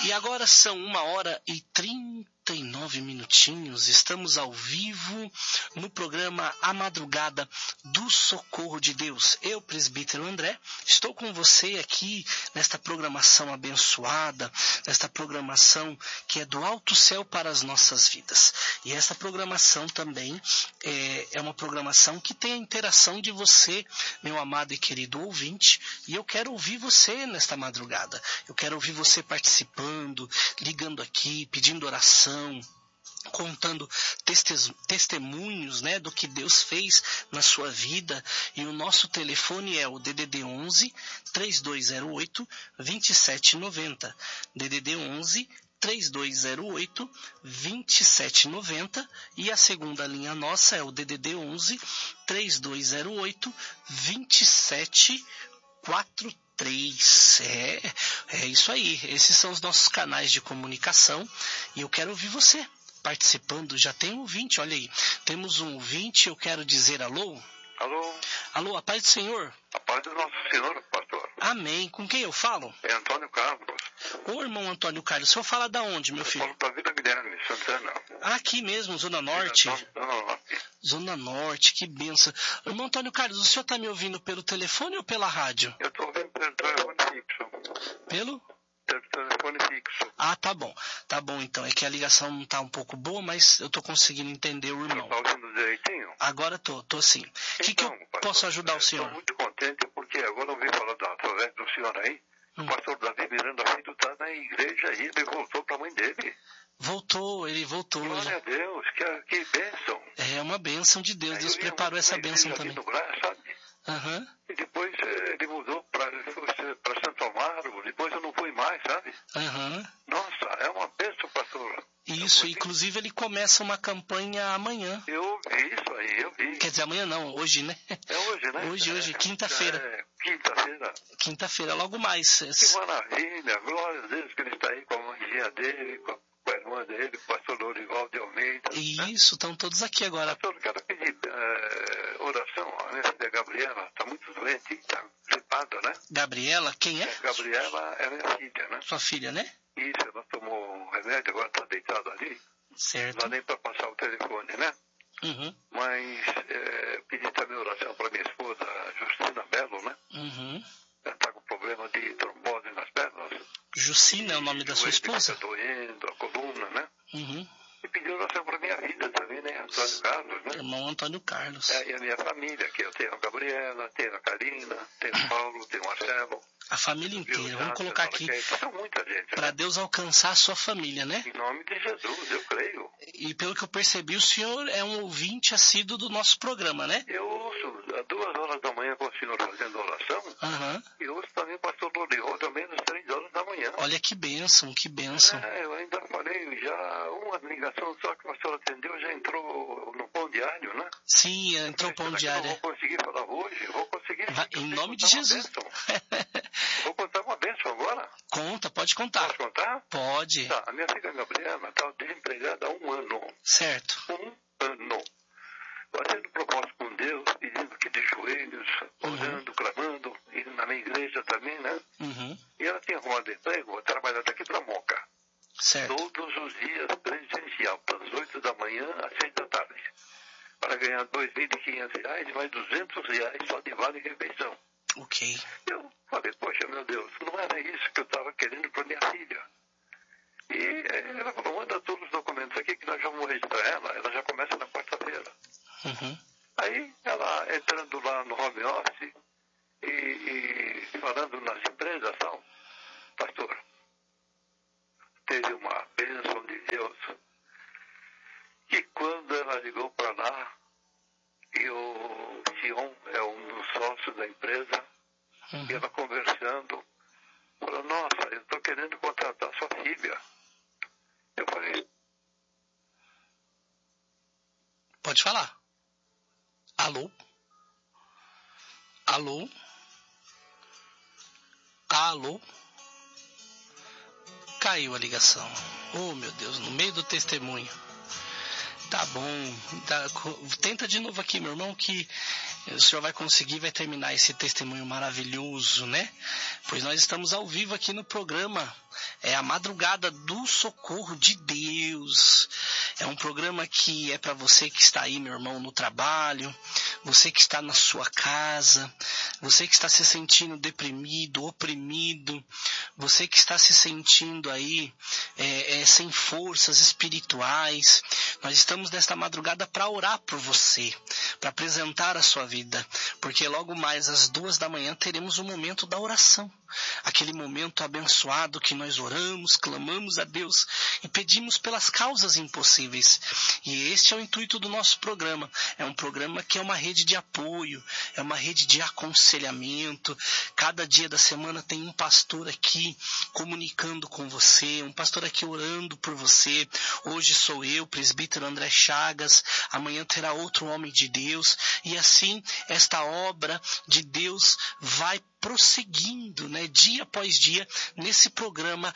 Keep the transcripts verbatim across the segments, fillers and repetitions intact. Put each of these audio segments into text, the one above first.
E agora são uma hora e trinta e nove minutinhos. Estamos ao vivo no programa A Madrugada do Socorro de Deus. Eu, presbítero André, estou com você aqui nesta programação abençoada, nesta programação que é do alto céu para as nossas vidas. E essa programação também é, é uma programação que tem a interação de você, meu amado e querido ouvinte, e eu quero ouvir você nesta madrugada. Eu quero ouvir você participando, ligando aqui, pedindo oração, contando testemunhos, né, do que Deus fez na sua vida. E o nosso telefone é o D D D onze, três dois zero oito, dois sete nove zero. D D D onze, três dois zero oito, dois sete nove zero. E a segunda linha nossa é o D D D onze, três dois zero oito, dois sete quatro três. É, é isso aí. Esses são os nossos canais de comunicação. E eu quero ouvir você participando. Já tem um ouvinte, olha aí. Temos um ouvinte, eu quero dizer alô. Alô. Alô, a paz do Senhor. A paz do nosso Senhor, pastor. Amém. Com quem eu falo? É Antônio Carlos. Ô, irmão Antônio Carlos, o senhor fala da onde, meu eu filho? Eu falo da Vila Guilherme, Santana. Aqui mesmo, Zona Norte. Zona Norte. Zona Norte, que benção. Irmão Antônio Carlos, o senhor está me ouvindo pelo telefone ou pela rádio? Eu estou ouvindo pelo telefone fixo. Pelo? Pelo telefone fixo. Ah, tá bom. Tá bom, então. É que a ligação não tá um pouco boa, mas eu tô conseguindo entender o irmão. Está ouvindo direitinho? Agora tô, tô sim. O que, Então, que eu pastor, posso ajudar o senhor? Estou muito contente porque agora eu ouvi falar da, através do senhor aí. Hum. O pastor Davi Miranda Filho está na igreja e ele voltou para a mãe dele. Voltou, ele voltou. Glória a Deus, que, que bênção. É uma bênção de Deus. Aí Deus preparou essa bênção também. No Brás, sabe? Uhum. E depois ele mudou para Santo Amaro, depois eu não fui mais, sabe? Uhum. Nossa, é uma bênção, pastor. Isso, inclusive ele começa uma campanha amanhã. Eu vi isso aí, eu vi. Quer dizer, amanhã não, hoje, né? É hoje, né? Hoje, hoje, é, quinta-feira. É, quinta-feira. Quinta-feira, logo mais. Que maravilha, glória a Deus que ele está aí com a mãezinha dele, com a irmã dele, com o pastor Lorival de Almeida. Isso, estão né? Todos aqui agora. Pastor, eu quero pedir uh, oração. A minha filha Gabriela está muito doente, está gripada, né? Gabriela, quem é? é? Gabriela é minha filha, né? Sua filha, né? Isso, ela tomou um remédio, agora está deitada ali. Certo. Não dá nem para passar o telefone, né? Uhum. Mas é, pedi também oração para minha esposa, Justina Belo, né? Uhum. Ela está com problema de trombose nas pernas. Justina é o nome da sua esposa? Está doendo, a coluna, né? Uhum. E pedi oração para minha vida também, né? Antônio Carlos, né? Irmão Antônio Carlos. É, e a minha família, que eu tenho a Gabriela, tenho a Karina, tenho o Paulo, tenho o Marcelo. A família inteira. Viu, vamos colocar aqui. São muita gente. Para né? Deus alcançar a sua família, né? Em nome de Jesus, eu creio. E pelo que eu percebi, o senhor é um ouvinte assíduo do nosso programa, né? Eu ouço às duas horas da manhã com o senhor fazendo oração. Uhum. E ouço também o pastor Lorival também às três horas da manhã. Olha que bênção, que bênção. É, eu ainda falei, já uma ligação só que o pastor atendeu, já entrou no pão diário, né? Sim, entrou o pão diário. Eu vou conseguir falar hoje, vou conseguir. Vai, em nome de Jesus. Vou contar uma bênção agora. Conta, pode contar. Posso contar? Pode. Tá, a minha filha Gabriela está desempregada há um ano. Certo. Um ano. Fazendo propósito com Deus, pedindo que de joelhos, orando, uhum. clamando, e na minha igreja também, né? Uhum. E ela tinha arrumado emprego, trabalhando aqui para Moca. Certo. Todos os dias presencial, das oito da manhã às seis da tarde. Para ganhar dois mil e quinhentos reais e mais duzentos reais só de vale e refeição. Ok. Eu falei, poxa, meu Deus, não era isso que eu estava querendo para minha filha. E ela falou, manda todos os documentos aqui que nós vamos registrar ela. Ela já começa na quarta-feira. Uhum. Aí ela entrando lá no home office e, e falando nas empresas, tal, pastor, teve uma bênção de Deus que quando ela ligou para lá e o Sion é um dos sócios da empresa, uhum. e ela conversando, falou, nossa, eu estou querendo contratar sua filha. Eu falei... Pode falar. Alô? Alô? Alô? Caiu a ligação. Oh, meu Deus, no meio do testemunho. Tá bom. Tá, tenta de novo aqui, meu irmão, que O senhor vai conseguir, vai terminar esse testemunho maravilhoso, né? Pois nós estamos ao vivo aqui no programa. É a madrugada do socorro de Deus. É um programa que é para você que está aí, meu irmão, no trabalho, você que está na sua casa, você que está se sentindo deprimido, oprimido, você que está se sentindo aí é, é, sem forças espirituais. Nós estamos nesta madrugada para orar por você, para apresentar a sua vida, porque logo mais às duas da manhã teremos o momento da oração. Aquele momento abençoado que nós oramos, clamamos a Deus e pedimos pelas causas impossíveis. E este é o intuito do nosso programa. É um programa que é uma rede de apoio, é uma rede de aconselhamento. Cada dia da semana tem um pastor aqui comunicando com você, um pastor aqui orando por você. Hoje sou eu, presbítero André Chagas, amanhã terá outro homem de Deus. E assim esta obra de Deus vai prosseguindo, né, dia após dia, nesse programa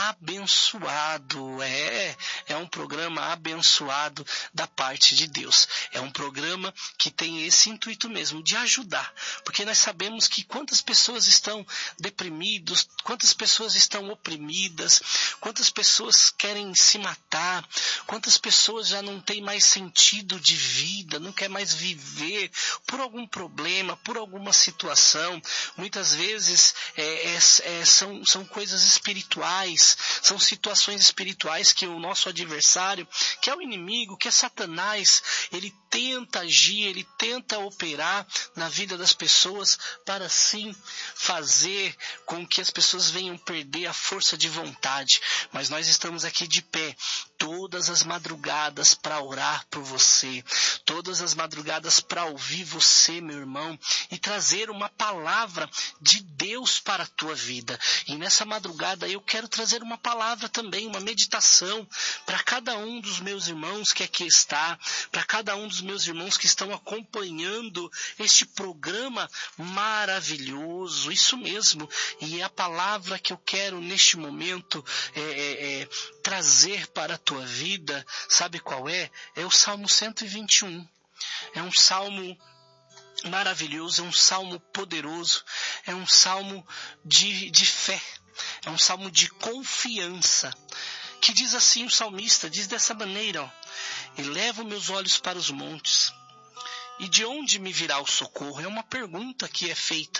abençoado. É, é um programa abençoado da parte de Deus. É um programa que tem esse intuito mesmo, de ajudar. Porque nós sabemos que quantas pessoas estão deprimidas, quantas pessoas estão oprimidas, quantas pessoas querem se matar, quantas pessoas já não têm mais sentido de vida, não quer mais viver por algum problema, por alguma situação. Muitas vezes é, é, é, são, são coisas espirituais, são situações espirituais que o nosso adversário, que é o inimigo, que é Satanás, ele tenta agir, ele tenta operar na vida das pessoas para assim fazer com que as pessoas venham perder a força de vontade. Mas nós estamos aqui de pé todas as madrugadas para orar por você, todas as madrugadas para ouvir você, meu irmão, e trazer uma palavra de Deus para a tua vida. E nessa madrugada eu quero trazer uma palavra também, uma meditação para cada um dos meus irmãos que aqui está, para cada um dos meus irmãos que estão acompanhando este programa maravilhoso, isso mesmo. E a palavra que eu quero neste momento é, é, é, trazer para a tua vida, sabe qual é? É o Salmo cento e vinte e um. É um salmo maravilhoso, é um salmo poderoso, é um salmo de, de fé, é um salmo de confiança, que diz assim o salmista, diz dessa maneira, ó, elevo meus olhos para os montes, e de onde me virá o socorro? É uma pergunta que é feita.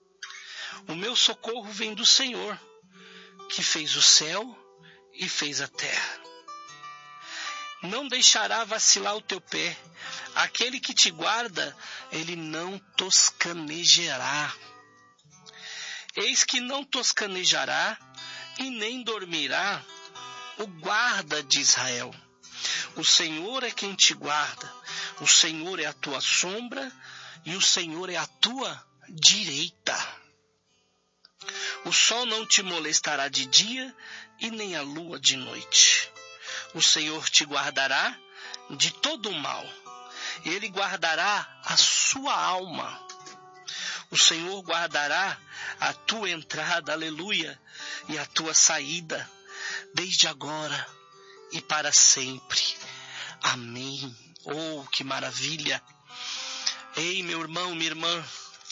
O meu socorro vem do Senhor, que fez o céu e fez a terra. Não deixará vacilar o teu pé. Aquele que te guarda, ele não toscanejará. Eis que não toscanejará e nem dormirá o guarda de Israel. O Senhor é quem te guarda. O Senhor é a tua sombra e o Senhor é a tua direita. O sol não te molestará de dia e nem a lua de noite. O Senhor te guardará de todo o mal. Ele guardará a sua alma. O Senhor guardará a tua entrada, aleluia, e a tua saída, desde agora e para sempre. Amém. Oh, que maravilha. Ei, meu irmão, minha irmã.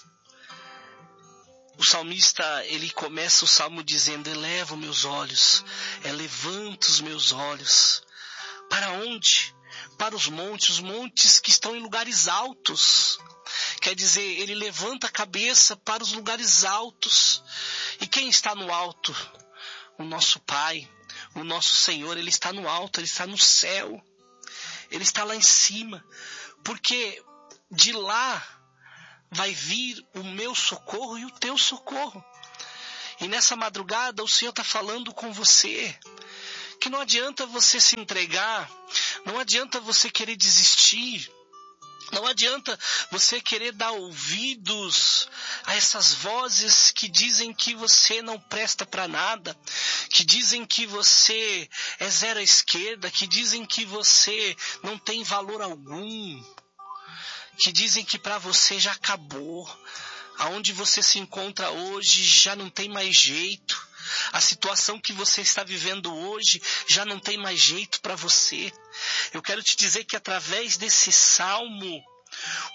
O salmista, ele começa o salmo dizendo, elevo meus olhos, levanto os meus olhos. Para onde? Para os montes, os montes que estão em lugares altos. Quer dizer, ele levanta a cabeça para os lugares altos. E quem está no alto? O nosso Pai, o nosso Senhor, ele está no alto, ele está no céu. Ele está lá em cima. Porque de lá vai vir o meu socorro e o teu socorro. E nessa madrugada o Senhor está falando com você, que não adianta você se entregar, não adianta você querer desistir, não adianta você querer dar ouvidos a essas vozes que dizem que você não presta para nada, que dizem que você é zero à esquerda, que dizem que você não tem valor algum, que dizem que para você já acabou, aonde você se encontra hoje já não tem mais jeito, a situação que você está vivendo hoje já não tem mais jeito para você. Eu quero te dizer que através desse salmo,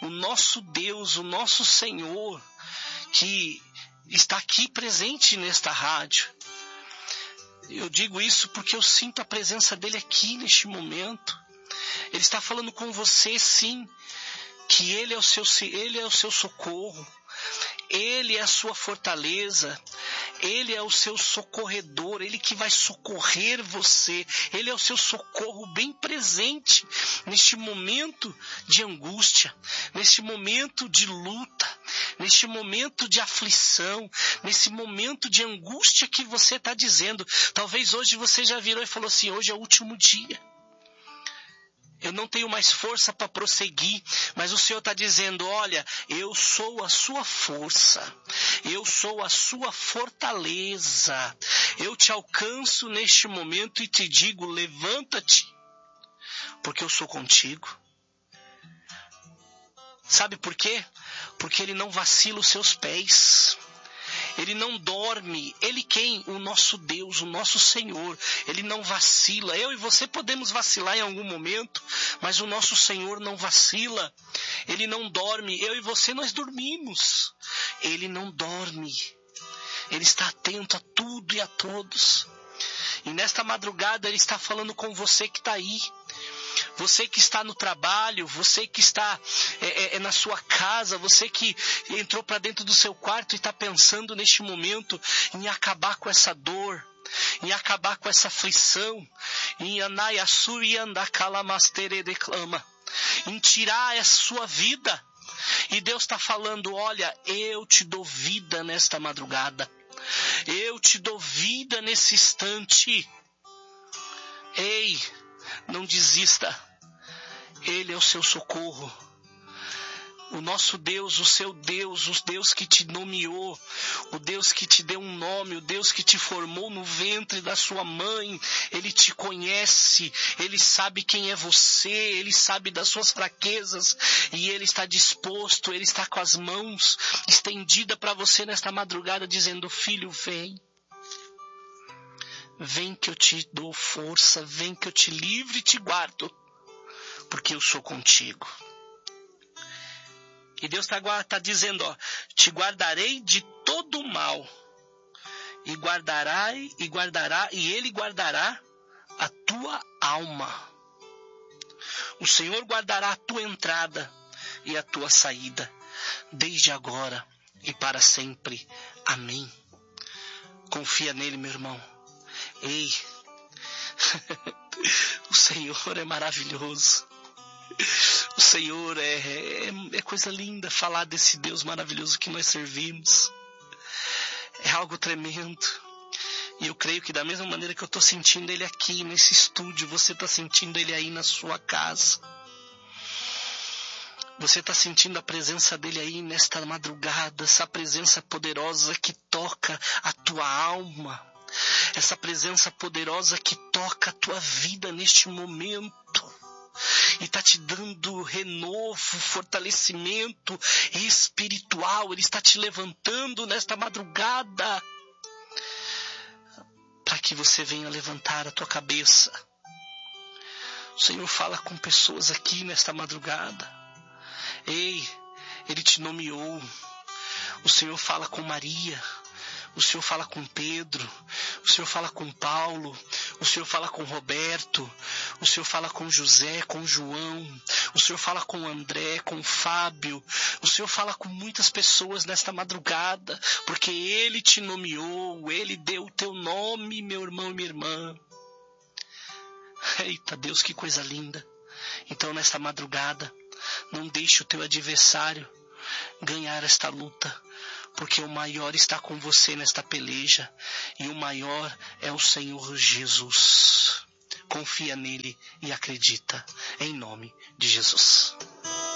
o nosso Deus, o nosso Senhor, que está aqui presente nesta rádio. Eu digo isso porque eu sinto a presença dele aqui neste momento. Ele está falando com você, sim, que ele é o seu, ele é o seu socorro, ele é a sua fortaleza, ele é o seu socorredor, ele que vai socorrer você, ele é o seu socorro bem presente neste momento de angústia, neste momento de luta, neste momento de aflição, nesse momento de angústia que você está dizendo. Talvez hoje você já virou e falou assim: hoje é o último dia. Eu não tenho mais força para prosseguir, mas o Senhor está dizendo: olha, eu sou a sua força, eu sou a sua fortaleza, eu te alcanço neste momento e te digo: levanta-te, porque eu sou contigo. Sabe por quê? Porque ele não vacila os seus pés. Ele não dorme. Ele quem? O nosso Deus, o nosso Senhor. Ele não vacila. Eu e você podemos vacilar em algum momento, mas o nosso Senhor não vacila. Ele não dorme. Eu e você, nós dormimos. Ele não dorme. Ele está atento a tudo e a todos. E nesta madrugada ele está falando com você que está aí. Você que está no trabalho, você que está é, é, na sua casa, você que entrou para dentro do seu quarto e está pensando neste momento em acabar com essa dor, em acabar com essa aflição, em em tirar a sua vida. E Deus está falando: olha, eu te dou vida nesta madrugada, eu te dou vida nesse instante. Ei, não desista. Ele é o seu socorro. O nosso Deus, o seu Deus, o Deus que te nomeou, o Deus que te deu um nome, o Deus que te formou no ventre da sua mãe, Ele te conhece, Ele sabe quem é você, Ele sabe das suas fraquezas e Ele está disposto, Ele está com as mãos estendidas para você nesta madrugada dizendo: filho, vem. Vem que eu te dou força, vem que eu te livre e te guardo, porque eu sou contigo. E Deus está tá dizendo, ó, te guardarei de todo o mal, e guardará, e guardará, e Ele guardará a tua alma. O Senhor guardará a tua entrada e a tua saída, desde agora e para sempre. Amém. Confia nele, meu irmão. Ei, o Senhor é maravilhoso. O Senhor é, é, é coisa linda falar desse Deus maravilhoso que nós servimos. É algo tremendo. E eu creio que da mesma maneira que eu estou sentindo Ele aqui nesse estúdio, você está sentindo Ele aí na sua casa. Você está sentindo a presença dele aí nesta madrugada, essa presença poderosa que toca a tua alma. Essa presença poderosa que toca a tua vida neste momento e está te dando renovo, fortalecimento espiritual. Ele está te levantando nesta madrugada para que você venha levantar a tua cabeça. O Senhor fala com pessoas aqui nesta madrugada. Ei, Ele te nomeou. O Senhor fala com Maria. O Senhor fala com Pedro, o Senhor fala com Paulo, o Senhor fala com Roberto, o Senhor fala com José, com João, o Senhor fala com André, com Fábio, o Senhor fala com muitas pessoas nesta madrugada, porque Ele te nomeou, Ele deu o teu nome, meu irmão e minha irmã. Eita Deus, que coisa linda. Então nesta madrugada, não deixe o teu adversário ganhar esta luta, porque o maior está com você nesta peleja, e o maior é o Senhor Jesus. Confia nele e acredita, em nome de Jesus.